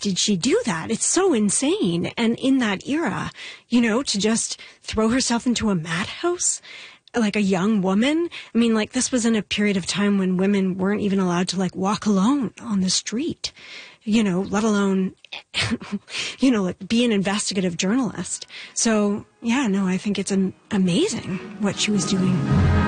did she do that? It's so insane. And in that era, to just throw herself into a madhouse, like a young woman. I mean, like, this was in a period of time when women weren't even allowed to, like, walk alone on the street, let alone, like, be an investigative journalist. So, yeah, no, I think it's amazing what she was doing.